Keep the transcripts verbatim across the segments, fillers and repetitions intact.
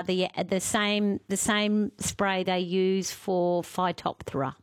the the same the same spray they use for Phytophthora.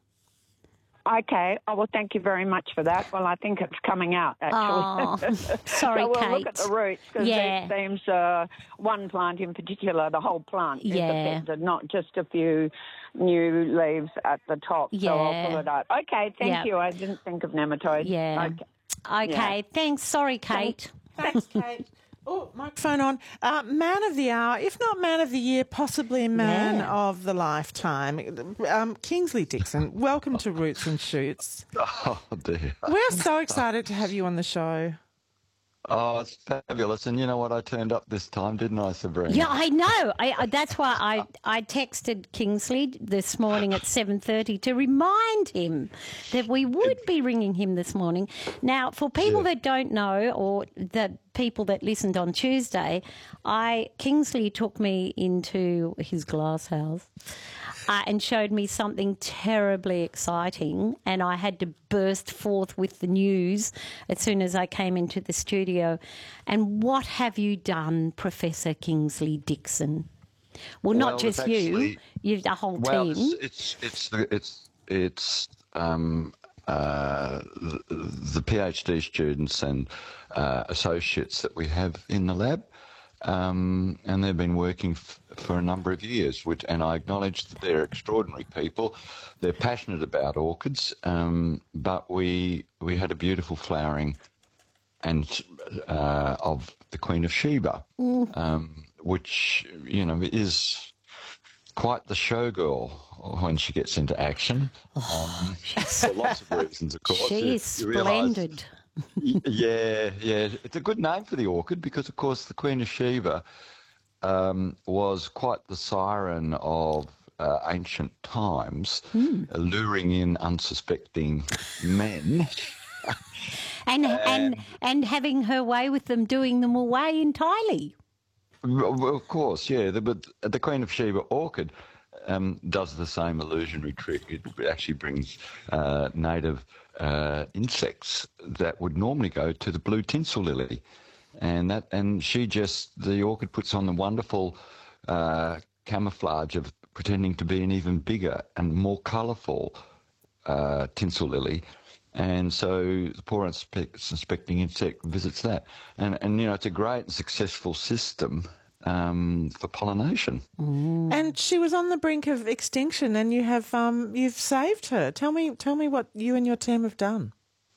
Okay. Oh, well, thank you very much for that. Well, I think it's coming out, actually. Oh, sorry, so we'll Kate. look at the roots, because Yeah. it seems uh, one plant in particular, the whole plant is Yeah. affected, not just a few new leaves at the top. So I'll Yeah. pull it out. Okay, thank Yeah. you. I didn't think of nematodes. Yeah. Okay. Okay, Yeah. thanks. Sorry, Kate. Thanks, Kate. Oh, microphone on. Uh, man of the hour, if not man of the year, possibly man Yeah. of the lifetime. Um, Kingsley Dixon, welcome to Roots and Shoots. Oh, dear. We're so excited to have you on the show. Oh, it's fabulous. And you know what? I turned up this time, didn't I, Sabrina? Yeah, I know. I, I, that's why I, I texted Kingsley this morning at seven thirty to remind him that we would be ringing him this morning. Now, for people Yeah. that don't know, or the people that listened on Tuesday, I Kingsley took me into his glass house uh, and showed me something terribly exciting, and I had to burst forth with the news as soon as I came into the studio. And what have you done, Professor Kingsley Dixon? Well, not Well, just it's you, actually- you, the whole Well, team. it's it's it's the- it's it's um, uh, the, the PhD students and uh, associates that we have in the lab, um, and they've been working f- for a number of years. Which, and I acknowledge that they're extraordinary people. They're passionate about orchids, um, but we we had a beautiful flowering and uh, of the Queen of Sheba, um, which you know is quite the showgirl when she gets into action. Um, for lots of reasons, of course. She You- is you realise- splendid. Y- yeah, yeah. It's a good name for the orchid because, of course, the Queen of Sheba um, was quite the siren of uh, ancient times, luring in unsuspecting men. And, and, and having her way with them, doing them away entirely. Well, well, of course, yeah. The, but the Queen of Sheba orchid um, does the same illusionary trick. It actually brings uh, native uh, insects that would normally go to the blue tinsel lily, and that and she just the orchid puts on the wonderful uh, camouflage of pretending to be an even bigger and more colourful uh, tinsel lily. And so the poor unsuspect- suspecting insect visits that. And, and, you know, it's a great and successful system um, for pollination. And she was on the brink of extinction, and you have um, you've saved her. Tell me, tell me what you and your team have done.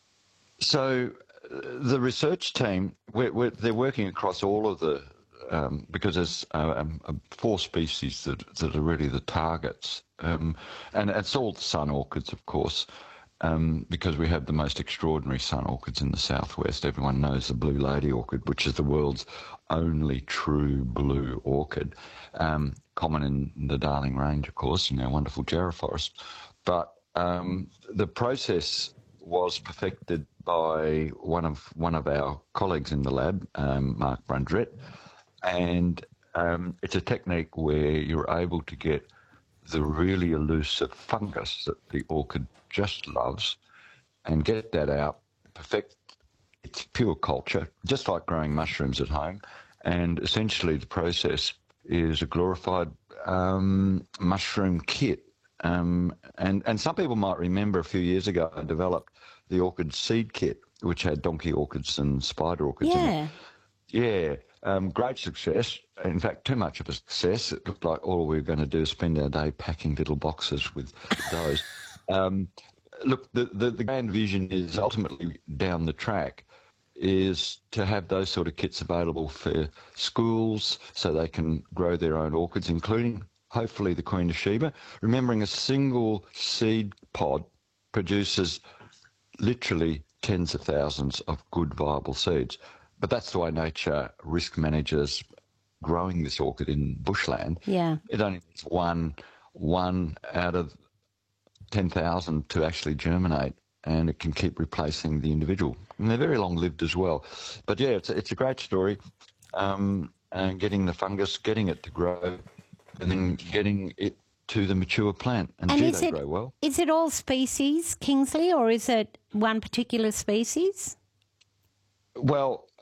So uh, the research team, we're, we're, they're working across all of the, um, because there's uh, um, uh, four species that, that are really the targets. Um, and it's all sun orchids, of course. Um, because we have the most extraordinary sun orchids in the southwest. Everyone knows the blue lady orchid, which is the world's only true blue orchid, um, common in the Darling Range, of course, in our wonderful Jarrah forest. But um, the process was perfected by one of one of our colleagues in the lab, um, Mark Brundrett, and um, it's a technique where you're able to get the really elusive fungus that the orchid just loves and get that out, perfect its pure culture, just like growing mushrooms at home. And essentially the process is a glorified um, mushroom kit. Um, and, and some people might remember a few years ago I developed the orchid seed kit, which had donkey orchids and spider orchids in it. Yeah. Yeah, um, great success. In fact, too much of a success. It looked like all we were going to do is spend our day packing little boxes with those. Um, look, the, the, the grand vision is ultimately down the track is to have those sort of kits available for schools so they can grow their own orchids, including hopefully the Queen of Sheba. Remembering a single seed pod produces literally tens of thousands of good viable seeds. But that's the way nature risk manages growing this orchid in bushland. Yeah. It only needs one, one out of ten thousand to actually germinate, and it can keep replacing the individual. And they're very long-lived as well. But, yeah, it's a, it's a great story, um, and getting the fungus, getting it to grow, and then getting it to the mature plant. And, And gee, is they it, grow well. is it all species, Kingsley, or is it one particular species? Well,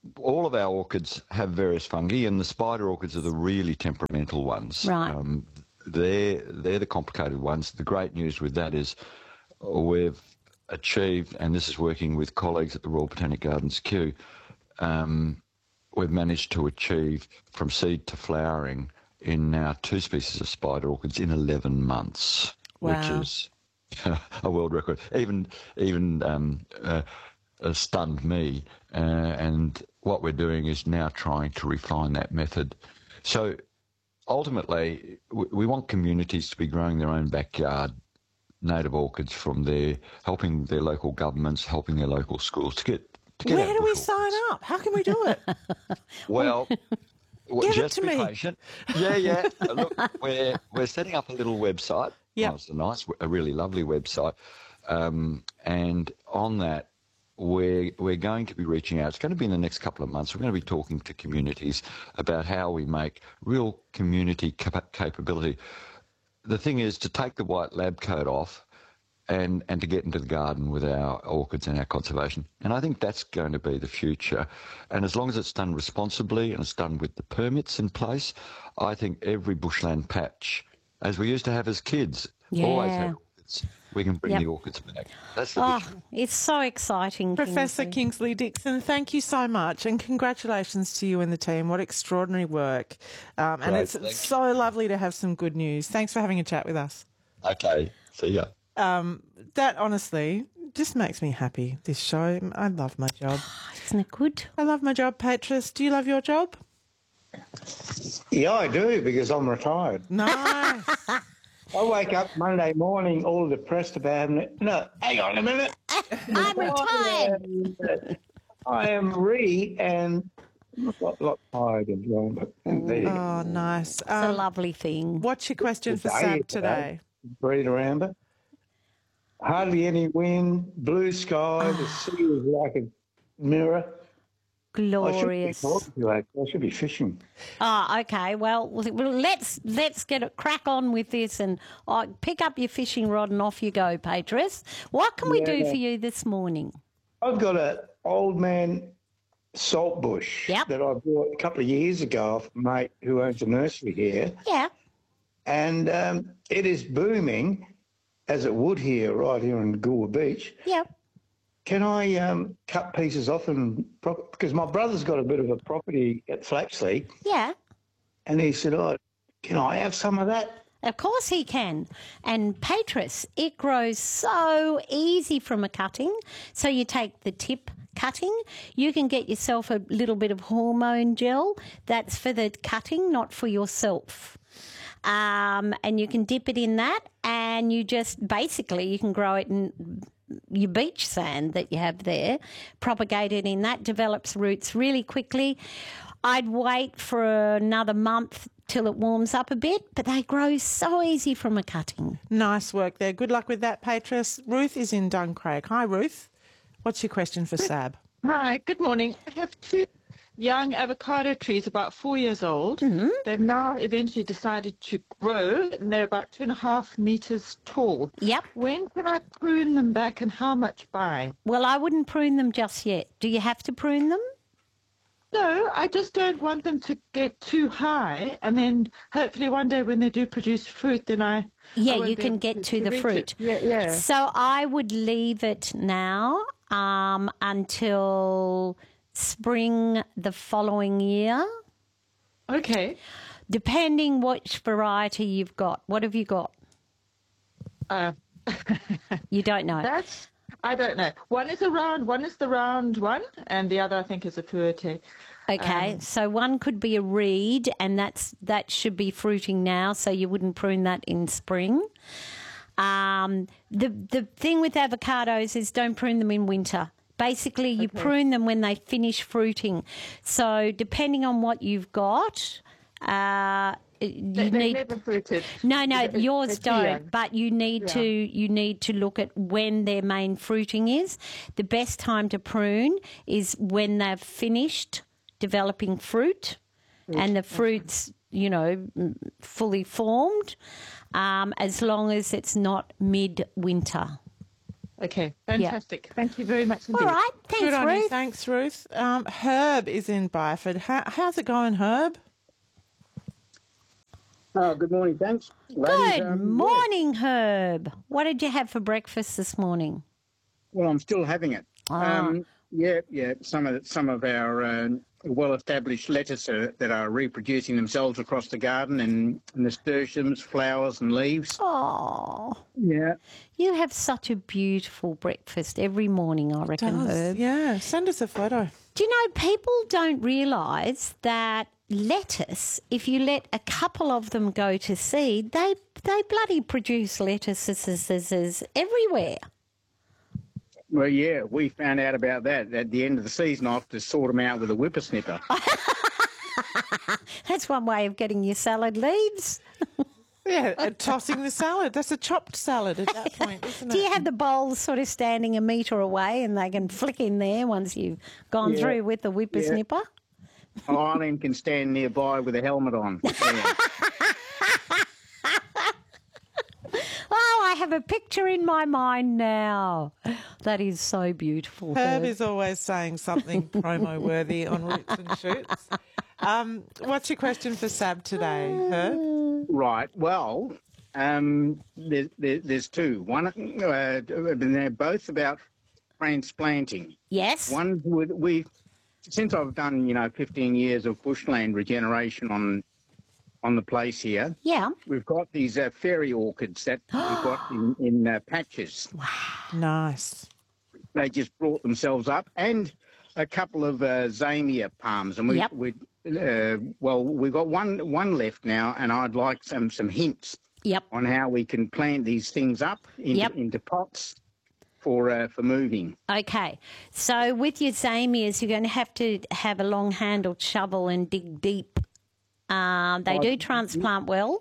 all of our orchids have various fungi, and the spider orchids are the really temperamental ones. Right. Um, they're, they're the complicated ones. The great news with that is we've achieved, and this is working with colleagues at the Royal Botanic Gardens, Kew, um, we've managed to achieve from seed to flowering in now two species of spider orchids in eleven months, Wow. which is a world record. Even even um, uh, uh, stunned me. Uh, and what we're doing is now trying to refine that method. So ultimately, we, we want communities to be growing their own backyard native orchids from there, helping their local governments, helping their local schools to get. To get Where out do we bush sign orchids. up? How can we do it? Well, well, Give it just to be me. patient. Yeah, yeah. Uh, Look, we're we're setting up a little website. Yep. Oh, it's a nice, a really lovely website, um, and on that, we're we're going to be reaching out. It's going to be in the next couple of months. We're going to be talking to communities about how we make real community cap- capability. The thing is to take the white lab coat off and, and to get into the garden with our orchids and our conservation. And I think that's going to be the future. And as long as it's done responsibly and it's done with the permits in place, I think every bushland patch, as we used to have as kids, always Yeah. had orchids. We can bring Yep. the orchids back. That's the Oh, vision. it's so exciting, Professor Kingsley. Kingsley Dixon, thank you so much, and congratulations to you and the team. What extraordinary work. Um, and Great, it's thanks. so lovely to have some good news. Thanks for having a chat with us. Okay, see ya. Um, that honestly just makes me happy, this show. I love my job. Isn't it good? I love my job, Patris. Do you love your job? Yeah, I do, because I'm retired. Nice. I wake up Monday morning all depressed about it. No, hang on a minute. I'm retired. And, uh, I am re and a lot, lot tired as well. But there you go. Oh, nice. It's a Um, lovely thing. what's your question for Today, Sab you know, today? Breathe around it. Hardly any wind, blue sky. The sea is like a mirror. I should be Glorious. talking to you, actually. I should be fishing. Oh, okay. Well, well, let's let's get it crack on with this, and uh, pick up your fishing rod and off you go, Patris. What can we do Yeah. for you this morning? I've got an old man saltbush Yep. that I bought a couple of years ago off a mate who owns a nursery here, Yeah. and um, it is booming, as it would here, right here on Goolwa Beach. Yep. Can I um, cut pieces off and prop- because my brother's got a bit of a property at Flapsley, Yeah. and he said, "Oh, can I have some of that?" Of course he can. And Patris, it grows so easy from a cutting. So you take the tip cutting, you can get yourself a little bit of hormone gel. That's for the cutting, not for yourself. Um, and you can dip it in that, and you just basically you can grow it in your beach sand that you have there, propagate it in that, develops roots really quickly. I'd wait for another month till it warms up a bit, but they grow so easy from a cutting. Nice work there. Good luck with that, Patris. Ruth is in Duncraig. Hi, Ruth. What's your question for Sab? Hi, good morning. I have two young avocado trees, about four years old. Mm-hmm. They've now eventually decided to grow, and they're about two and a half meters tall. Yep. When can I prune them back, and how much by? Well, I wouldn't prune them just yet. Do you have to prune them? No, I just don't want them to get too high, and then hopefully one day when they do produce fruit, then I Yeah, I won't you be can able get to the reach fruit. it. Yeah, yeah. So I would leave it now um, until spring the following year, Okay. depending which variety you've got. What have you got? Uh, You don't know. that's I don't know. One is a round, one is the round one, and the other I think is a puerte. Okay, so one could be a reed, and that's that should be fruiting now, so you wouldn't prune that in spring. Um, the the thing with avocados is don't prune them in winter. Basically, you prune them when they finish fruiting. So depending on what you've got, uh, you They, they need. never fruited. No, no, They- yours they're too young. don't. But you need Yeah. to you need to look at when their main fruiting is. The best time to prune is when they've finished developing fruit, and the fruit's you know m- fully formed. Um, as long as it's not mid-winter. Okay, fantastic. Thank you very much indeed. All right. Thanks, Good on you. Ruth. Thanks, Ruth. Um, Herb is in Byford. How, how's it going, Herb? Oh, good morning, thanks. Ladies, Good um, morning, Herb. What did you have for breakfast this morning? yeah. Well, I'm still having it. Ah. Um, yeah, yeah. Some of some of our uh, well-established lettuce are, that are reproducing themselves across the garden, and nasturtiums, flowers, and leaves. Oh, Yeah. you have such a beautiful breakfast every morning, I reckon, Does. Herb. Yeah, send us a photo. Do you know, people don't realise that lettuce, if you let a couple of them go to seed, they they bloody produce lettuces everywhere. Well, yeah, we found out about that at the end of the season. I have to sort them out with a whippersnipper. That's one way of getting your salad leaves. Yeah, and tossing the salad. That's a chopped salad at that point, isn't it? Do you have the bowls sort of standing a metre away and they can flick in there once you've gone Yeah. through with the whippersnipper? Eileen can stand nearby with a helmet on. Yeah. Oh, I have a picture in my mind now. That is so beautiful. Herb Herb. is always saying something promo-worthy on Roots and Shoots. Um, what's your question for Sab today, Herb? Right. Well, um, there, there, there's two. One, uh, they're both about transplanting. Yes. One with we, since I've done you know fifteen years of bushland regeneration on on the place here. Yeah. We've got these uh, fairy orchids that we've got in, in uh, patches. Nice. They just brought themselves up, and a couple of uh, Zamia palms, and we Yep. we uh, well we've got one one left now, and I'd like some some hints Yep. on how we can plant these things up into, Yep. into pots for uh, for moving. Okay. So with your Zamias, you're going to have to have a long-handled shovel and dig deep. Um, they Oh, do transplant well.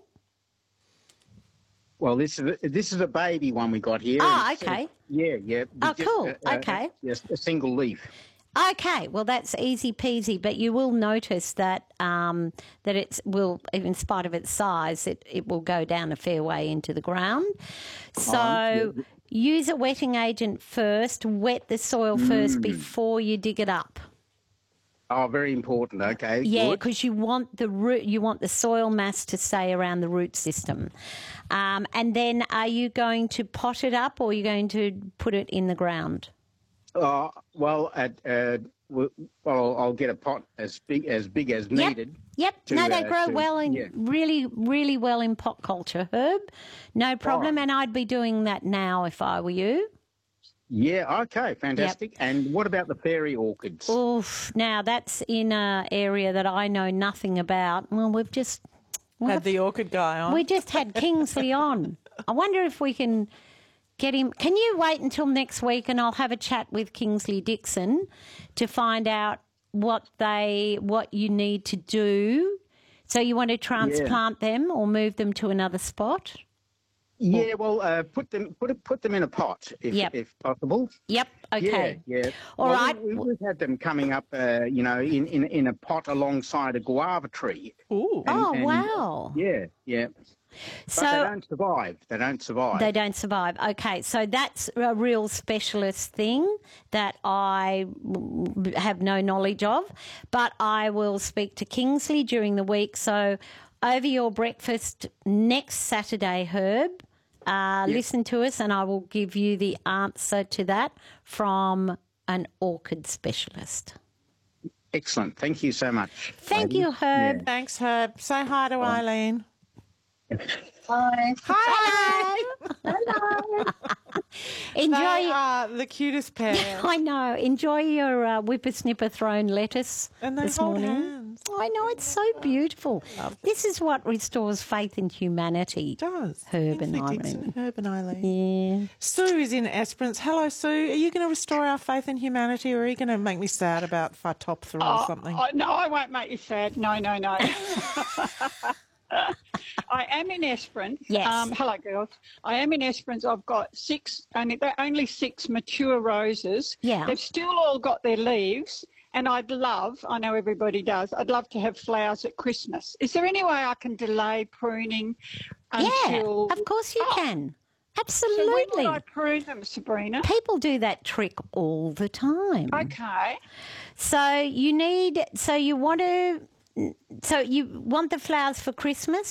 Well, this is a, this is a baby one we got here. Oh, It's, uh, okay. yeah, yeah. Oh, Just, cool. uh, uh, Okay. Just a single leaf. Okay, well that's easy peasy, but you will notice that um, that it will, in spite of its size, it, it will go down a fair way into the ground. So use a wetting agent first, wet the soil first before you dig it up. Oh, very important. Okay. Yeah, good. because you want the root, you want the soil mass to stay around the root system. Um, and then, are you going to pot it up, or are you going to put it in the ground? Uh, well, at, uh, w- well, I'll get a pot as big as big as needed. Yep. to, No, they uh, grow to- well in yeah. really, really well in pot culture, Herb. No problem. And I'd be doing that now if I were you. Yeah. Okay. Fantastic. And what about the fairy orchids? Oof. Now that's in an area that I know nothing about. Well, we've just Had the orchid guy on. we just had Kingsley on. I wonder if we can get him. Can you wait until next week and I'll have a chat with Kingsley Dixon to find out what they what you need to do. So you want to transplant them or move them to another spot? Yeah. Well, uh, put them put it, put them in a pot if Yep. if possible. Yep. Okay. Yeah. Yeah. All well, right. We, we've had them coming up, uh, you know, in, in in a pot alongside a guava tree. Ooh. Oh, and- wow. Yeah. Yeah. But they So don't survive. They don't survive. they don't survive. Okay, so that's a real specialist thing that I w- have no knowledge of, but I will speak to Kingsley during the week. So over your breakfast next Saturday, Herb, uh, listen to us and I will give you the answer to that from an orchid specialist. Excellent. Thank you so much. Thank ladies. you, Herb. Thanks, Herb. Say hi to Eileen. Hi. Hi. Enjoy. They are the cutest pair. I know. Enjoy your uh, whippersnipper thrown lettuce And they this hold morning. hands. I know, it's so beautiful. This is what restores faith in humanity. It does. Herb and Kingsley Dixon, Eileen. Herb and Eileen. Yeah. Sue is in Esperance. Hello, Sue. Are you going to restore our faith in humanity, or are you going to make me sad about Phytophthora or something? Oh, no, I won't make you sad. No, no, no. I am in Esperance. Yes. Um, hello, girls. I am in Esperance. I've got six, only, they're only six mature roses. Yeah. They've still all got their leaves. And I'd love, I know everybody does, I'd love to have flowers at Christmas. Is there any way I can delay pruning until... Yeah, of course you Oh. can. Absolutely. So when would I prune them, Sabrina? People do that trick all the time. Okay. So you need, so you want to, so you want the flowers for Christmas?